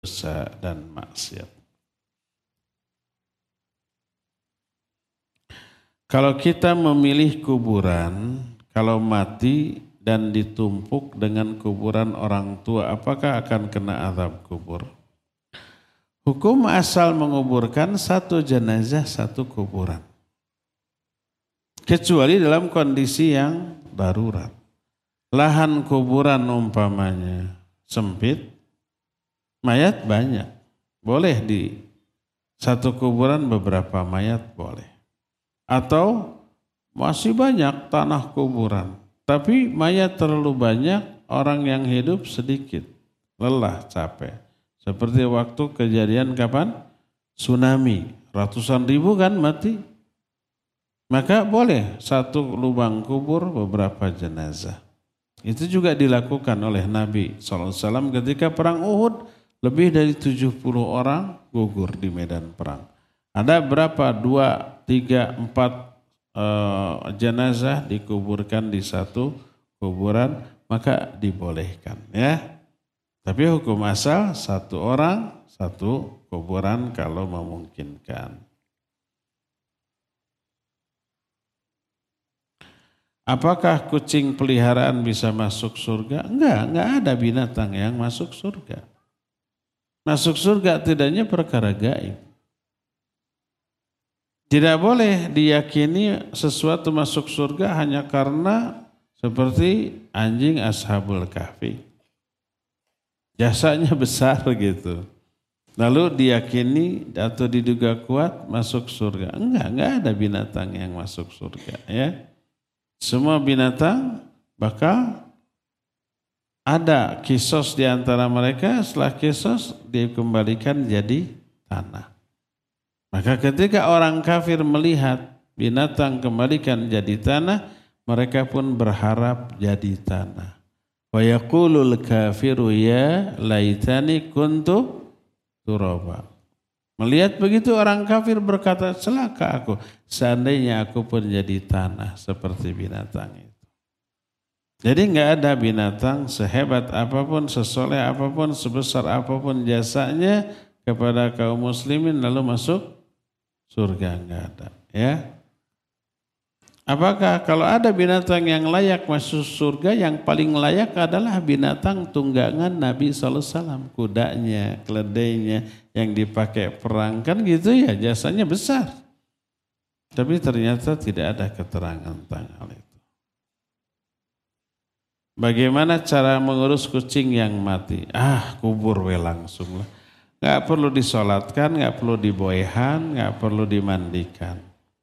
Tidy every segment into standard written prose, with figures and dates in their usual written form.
dosa dan maksiat. Kalau kita memilih kuburan, kalau mati dan ditumpuk dengan kuburan orang tua, apakah akan kena azab kubur? Hukum asal menguburkan satu jenazah satu kuburan. Kecuali dalam kondisi yang darurat. Lahan kuburan umpamanya sempit, mayat banyak. Boleh di satu kuburan beberapa mayat boleh. Atau masih banyak tanah kuburan. Tapi mayat terlalu banyak, orang yang hidup sedikit. Lelah, capek. Seperti waktu kejadian kapan? Tsunami. Ratusan ribu kan mati. Maka boleh satu lubang kubur beberapa jenazah. Itu juga dilakukan oleh Nabi SAW ketika perang Uhud. Lebih dari 70 orang gugur di medan perang. Ada berapa? 2, 3, 4 jenazah dikuburkan di satu kuburan, maka dibolehkan ya. Tapi hukum asal satu orang, satu kuburan kalau memungkinkan. Apakah kucing peliharaan bisa masuk surga? Enggak ada binatang yang masuk surga. Masuk surga tidaknya perkara gaib. Tidak boleh diyakini sesuatu masuk surga hanya karena seperti anjing Ashabul Kahfi. Jasanya besar gitu. Lalu diyakini atau diduga kuat masuk surga. Enggak ada binatang yang masuk surga ya. Semua binatang bakal ada kisos di antara mereka, setelah kisos dikembalikan jadi tanah. Maka ketika orang kafir melihat binatang kembalikan jadi tanah, mereka pun berharap jadi tanah. Wa yaqulul kafiru ya laitani kuntu turaba. Melihat begitu orang kafir berkata, celaka aku, seandainya aku pun jadi tanah seperti binatang itu. Jadi enggak ada binatang sehebat apapun, sesoleh apapun, sebesar apapun jasanya kepada kaum muslimin lalu masuk surga, enggak ada ya. Apakah kalau ada binatang yang layak masuk surga, yang paling layak adalah binatang tunggangan Nabi SAW, kudanya, keledainya yang dipakai perang kan gitu ya, jasanya besar. Tapi ternyata tidak ada keterangan tentang hal itu. Bagaimana cara mengurus kucing yang mati? Kubur we langsung lah. Nggak perlu disolatkan, nggak perlu diboehan, nggak perlu dimandikan.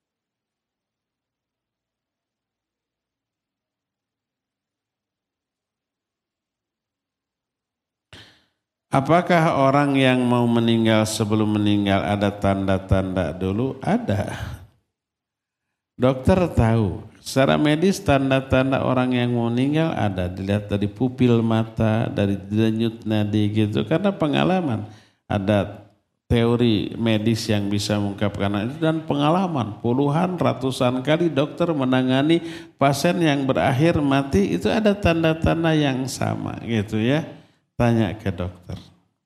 Apakah orang yang mau meninggal sebelum meninggal ada tanda-tanda dulu? Ada. Dokter tahu. Secara medis tanda-tanda orang yang mau meninggal ada. Dilihat dari pupil mata, dari denyut nadi gitu. Karena pengalaman. Ada teori medis yang bisa mengungkapkan itu dan pengalaman puluhan ratusan kali dokter menangani pasien yang berakhir mati itu ada tanda-tanda yang sama gitu ya. Tanya ke dokter.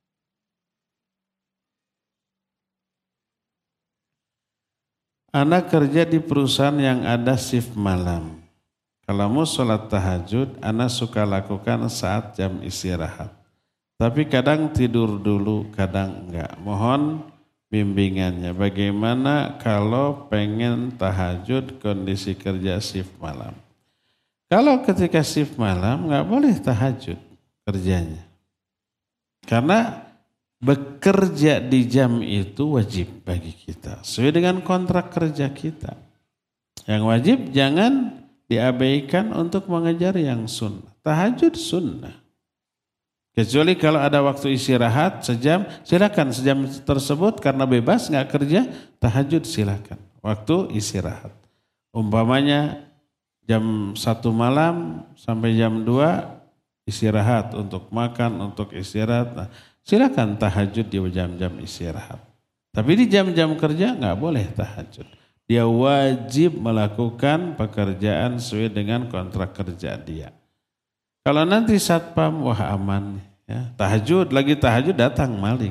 Anak kerja di perusahaan yang ada shift malam. Kalau mau sholat tahajud, anak suka lakukan saat jam istirahat. Tapi kadang tidur dulu, kadang enggak. Mohon bimbingannya. Bagaimana kalau pengen tahajud kondisi kerja shift malam? Kalau ketika shift malam enggak boleh tahajud kerjanya. Karena bekerja di jam itu wajib bagi kita. Sesuai dengan kontrak kerja kita. Yang wajib jangan diabaikan untuk mengejar yang sunnah. Tahajud sunnah. Kecuali kalau ada waktu istirahat sejam, silakan sejam tersebut karena bebas nggak kerja, tahajud silakan. Waktu istirahat. Umpamanya jam 1 malam sampai jam 2 istirahat untuk makan, untuk istirahat. Nah, silakan tahajud di jam-jam istirahat. Tapi di jam-jam kerja nggak boleh tahajud. Dia wajib melakukan pekerjaan sesuai dengan kontrak kerja dia. Kalau nanti satpam, wah aman Ya, tahajud, lagi tahajud datang maling.